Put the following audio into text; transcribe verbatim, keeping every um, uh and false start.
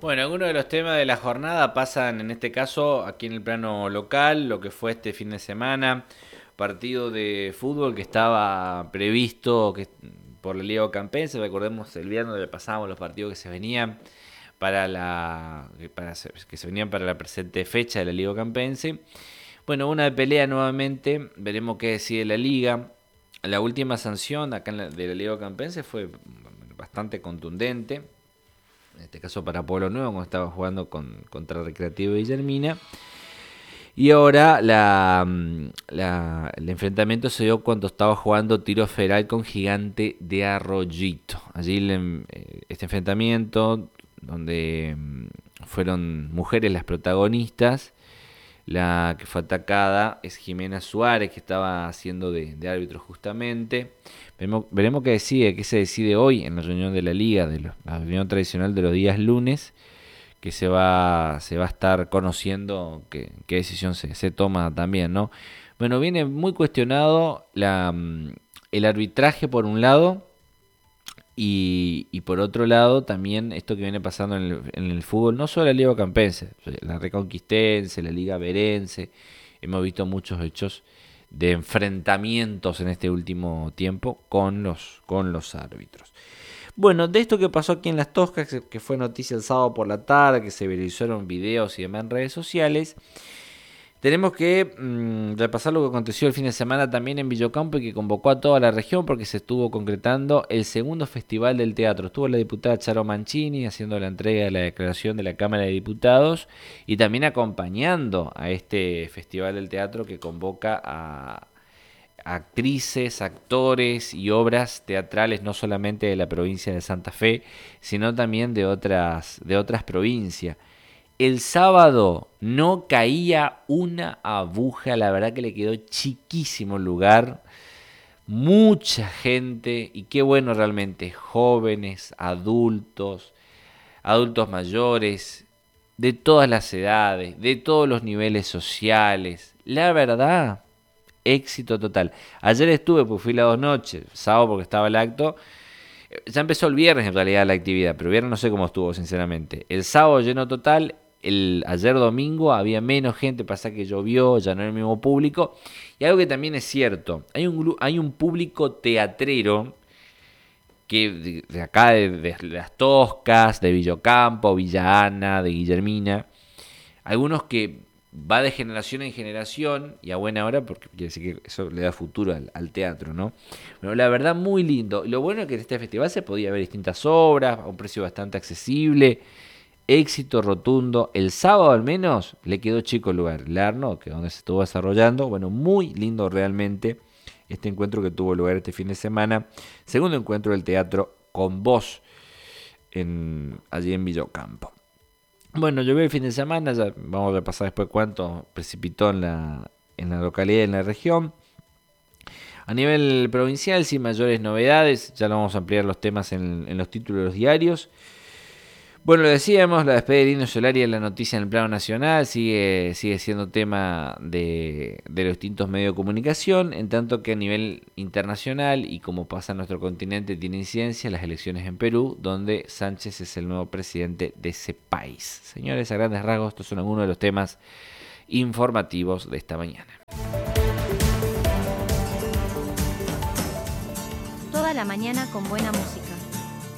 Bueno, algunos de los temas de la jornada pasan en este caso aquí en el plano local, lo que fue este fin de semana, partido de fútbol que estaba previsto que, por la Liga Ocampense. Recordemos el viernes le pasamos los partidos que se venían para la para, que se venían para la presente fecha de la Liga Ocampense. Bueno, una de pelea nuevamente, veremos qué decide la Liga. La última sanción acá en la, de la Liga Ocampense fue bastante contundente. En este caso para Pueblo Nuevo, cuando estaba jugando con, contra Recreativo de Guillermina. Y ahora la, la, el enfrentamiento se dio cuando estaba jugando Tiro Federal con Gigante de Arroyito. Allí le, este enfrentamiento, donde fueron mujeres las protagonistas. La que fue atacada es Jimena Suárez, que estaba haciendo de, de árbitro justamente. Veremos, veremos qué decide, qué se decide hoy en la reunión de la Liga, de la, la reunión tradicional de los días lunes, que se va, se va a estar conociendo qué, qué decisión se, se toma también, ¿no? Bueno, viene muy cuestionado la, el arbitraje por un lado, y, y por otro lado también esto que viene pasando en el, en el fútbol, no solo la Liga Campense, la Reconquistense, la Liga Verense. Hemos visto muchos hechos de enfrentamientos en este último tiempo con los, con los árbitros. Bueno, de esto que pasó aquí en Las Toscas, que fue noticia el sábado por la tarde, que se viralizaron videos y demás en redes sociales, tenemos que mmm, repasar lo que aconteció el fin de semana también en Villocampo y que convocó a toda la región, porque se estuvo concretando el segundo festival del teatro. Estuvo la diputada Charo Mancini haciendo la entrega de la declaración de la Cámara de Diputados y también acompañando a este festival del teatro que convoca a actrices, actores y obras teatrales no solamente de la provincia de Santa Fe, sino también de otras, de otras provincias. El sábado no caía una aguja, la verdad que le quedó chiquísimo el lugar, mucha gente, y qué bueno realmente, jóvenes, adultos, adultos mayores, de todas las edades, de todos los niveles sociales, la verdad, éxito total. Ayer estuve, pues fui las dos noches, sábado porque estaba el acto. Ya empezó el viernes en realidad la actividad, pero el viernes no sé cómo estuvo sinceramente. El sábado lleno total, el, ayer domingo había menos gente, pasa que llovió, ya no era el mismo público. Y algo que también es cierto, hay un, hay un público teatrero que de, de acá, de, de Las Toscas, de Villocampo, Villa Ana, de Guillermina, algunos que va de generación en generación y a buena hora, porque quiere decir que eso le da futuro al, al teatro, ¿no? Bueno, la verdad muy lindo. Lo bueno es que en este festival se podía ver distintas obras a un precio bastante accesible, éxito rotundo. El sábado al menos le quedó chico el lugar, el Arno, que es donde se estuvo desarrollando. Bueno, muy lindo realmente este encuentro que tuvo lugar este fin de semana. Segundo encuentro del teatro con voz en, allí en Villocampo. Bueno, llovió el fin de semana, ya vamos a repasar después cuánto precipitó en la, en la localidad y en la región. A nivel provincial, sin mayores novedades, ya lo vamos a ampliar los temas en, en los títulos de los diarios. Bueno, lo decíamos, la despedida de Lino Solari es la noticia en el plano nacional, sigue, sigue siendo tema de, de los distintos medios de comunicación, en tanto que a nivel internacional, y como pasa en nuestro continente, tiene incidencia las elecciones en Perú, donde Sánchez es el nuevo presidente de ese país. Señores, a grandes rasgos, estos son algunos de los temas informativos de esta mañana. Toda la mañana con buena música.